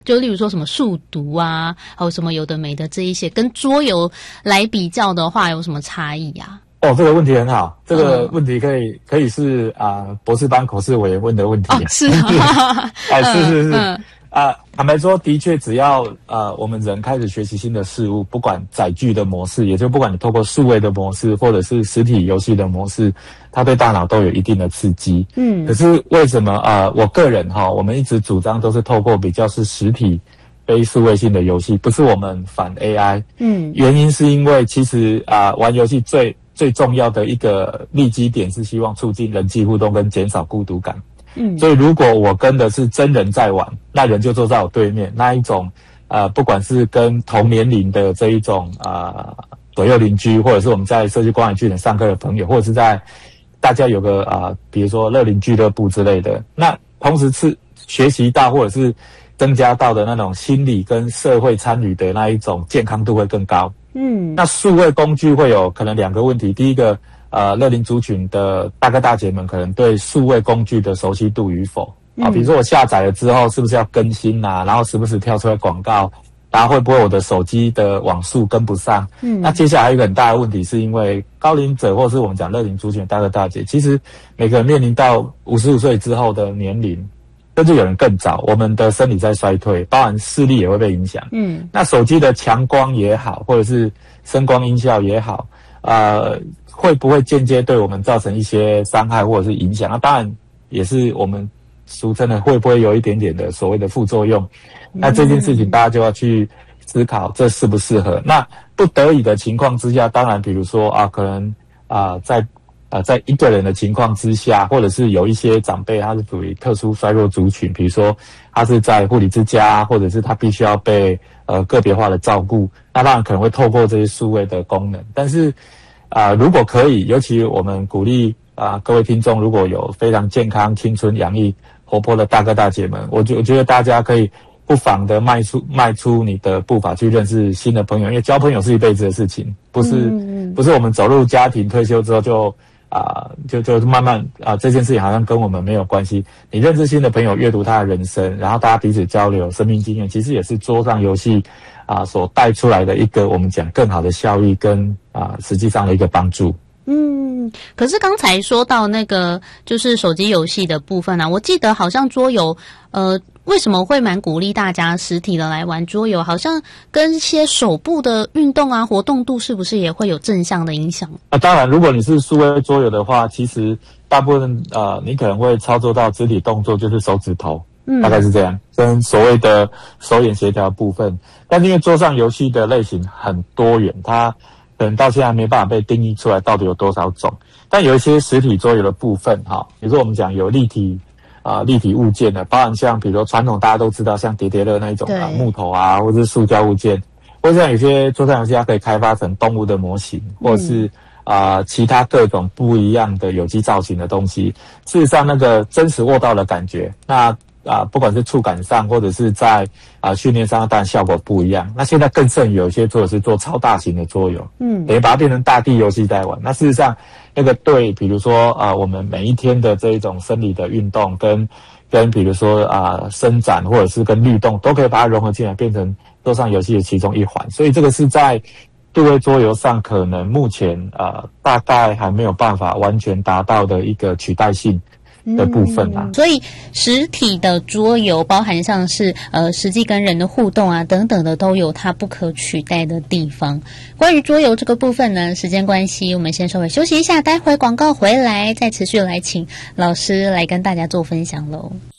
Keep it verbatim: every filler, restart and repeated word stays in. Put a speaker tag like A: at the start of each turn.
A: 就例如说什么数独啊，还有什么有的没的这一些，跟桌游来比较的话，有什么差异啊？
B: 哦，这个问题很好，这个问题可以、嗯、可以是啊、呃、博士班口试委员问的问题。
A: 哦，是啊，
B: 哎，是是是。
A: 嗯
B: 啊，坦白说，的确，只要呃我们人开始学习新的事物，不管载具的模式，也就不管你透过数位的模式，或者是实体游戏的模式，它对大脑都有一定的刺激。嗯，可是为什么啊、呃？我个人哈，我们一直主张都是透过比较是实体非数位性的游戏，不是我们反 A I。嗯，原因是因为其实啊、呃，玩游戏最最重要的一个利基点是希望促进人际互动跟减少孤独感。嗯，所以如果我跟的是真人在玩，那人就坐在我对面，那一种呃，不管是跟同年龄的这一种啊、呃、左右邻居，或者是我们在社区公园据点上课的朋友，或者是在大家有个啊、呃，比如说乐龄俱乐部之类的，那同时是学习到或者是增加到的那种心理跟社会参与的那一种健康度会更高。嗯，那数位工具会有可能两个问题，第一个。呃，乐龄族群的大哥大姐们可能对数位工具的熟悉度与否啊，比如说我下载了之后是不是要更新啊，然后时不时跳出来广告，然后会不会我的手机的网速跟不上？嗯，那接下来还有一个很大的问题，是因为高龄者或是我们讲乐龄族群的大哥大姐，其实每个人面临到五十五岁之后的年龄，甚至有人更早，我们的生理在衰退，包含视力也会被影响。嗯，那手机的强光也好，或者是声光音效也好，呃。会不会间接对我们造成一些伤害或者是影响？那当然也是我们俗称的会不会有一点点的所谓的副作用？那这件事情大家就要去思考这适不适合。那不得已的情况之下，当然比如说啊，可能啊在啊在一个人的情况之下，或者是有一些长辈他是属于特殊衰弱族群，比如说他是在护理之家，或者是他必须要被呃个别化的照顾，那当然可能会透过这些数位的功能，但是。啊、呃，如果可以，尤其我们鼓励啊、呃，各位听众如果有非常健康、青春洋溢、活泼的大哥大姐们，我觉我觉得大家可以不妨的迈出迈出你的步伐去认识新的朋友，因为交朋友是一辈子的事情，不是、嗯、不是我们走入家庭退休之后就啊、呃、就就慢慢啊、呃、这件事情好像跟我们没有关系。你认识新的朋友，阅读他的人生，然后大家彼此交流生命经验，其实也是桌上游戏。啊，所带出来的一个我们讲更好的效益跟啊实际上的一个帮助。
A: 嗯，可是刚才说到那个就是手机游戏的部分啊，我记得好像桌游，呃，为什么会蛮鼓励大家实体的来玩桌游？好像跟一些手部的运动啊、活动度是不是也会有正向的影响？
B: 啊，当然，如果你是数位桌游的话，其实大部分呃，你可能会操作到肢体动作，就是手指头。嗯，大概是这样，跟所谓的手眼协调的部分，但是因为桌上游戏的类型很多元，它可能到现在没办法被定义出来到底有多少种。但有一些实体桌游的部分，哈，比如说我们讲有立体啊、呃、立体物件的，包含像比如说传统大家都知道像叠叠乐那一种啊木头啊，或者是塑胶物件，或者像有些桌上游戏它可以开发成动物的模型，或者是啊、呃、其他各种不一样的有机造型的东西。事实上，那个真实握到的感觉，那啊，不管是触感上或者是在啊训练上，当然效果不一样。那现在更甚，有一些做的是做超大型的桌游，嗯，等于把它变成大地游戏在玩。那事实上，那个对，比如说啊，我们每一天的这一种生理的运动，跟跟比如说啊伸展或者是跟律动，都可以把它融合进来，变成桌上游戏的其中一环。所以这个是在数位桌游上，可能目前啊大概还没有办法完全达到的一个取代性的部分啊、
A: 嗯，所以实体的桌游包含像是呃实际跟人的互动啊等等的，都有它不可取代的地方。关于桌游这个部分呢，时间关系，我们先稍微休息一下，待会广告回来再持续来请老师来跟大家做分享喽。